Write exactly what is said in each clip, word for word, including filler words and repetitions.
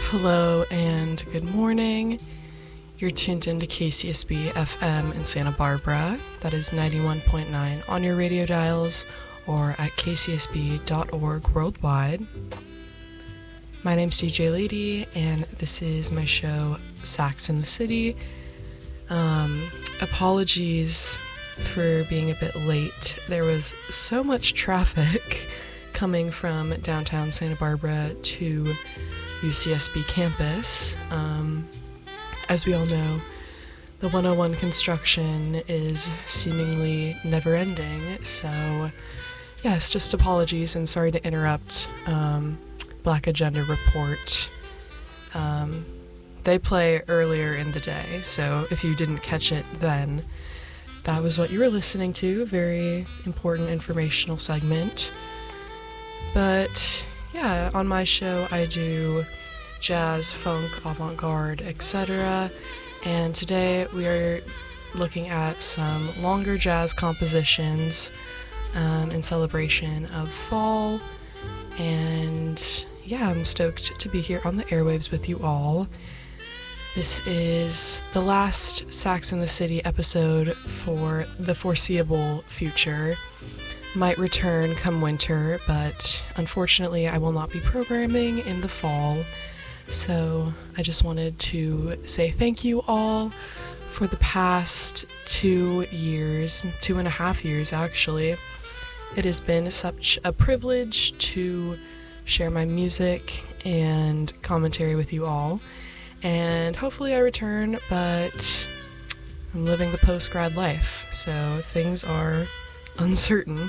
Hello and good morning. You're tuned into K C S B F M in Santa Barbara. That is ninety-one point nine on your radio dials or at k c s b dot org worldwide. My name's D J Lady, and this is my show, Sax in the City. Um, apologies for being a bit late. There was so much traffic coming from downtown Santa Barbara to U C S B campus. Um, as we all know, the one oh one construction is seemingly never-ending, so yes, just apologies and sorry to interrupt um, Black Agenda Report. Um, they play earlier in the day, so if you didn't catch it then, that was what you were listening to, a very important informational segment. But yeah, on my show I do jazz, funk, avant-garde, et cetera. And today we are looking at some longer jazz compositions um, in celebration of fall. And yeah, I'm stoked to be here on the airwaves with you all. This is the last Sax in the City episode for the foreseeable future. Might return come winter, but unfortunately I will not be programming in the fall. So I just wanted to say thank you all for the past two years, two and a half years actually. It has been such a privilege to share my music and commentary with you all. And hopefully I return, but I'm living the post-grad life, so things are uncertain.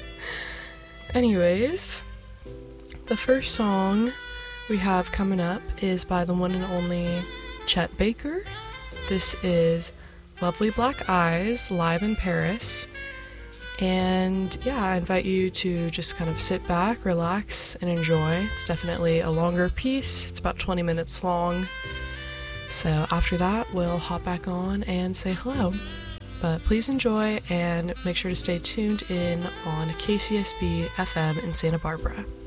Anyways, the first song we have coming up is by the one and only Chet Baker. This is Lovely Black Eyes, live in Paris. And yeah, I invite you to just kind of sit back, relax, and enjoy. It's definitely a longer piece. It's about twenty minutes long. So after that, we'll hop back on and say hello. But please enjoy and make sure to stay tuned in on K C S B F M in Santa Barbara.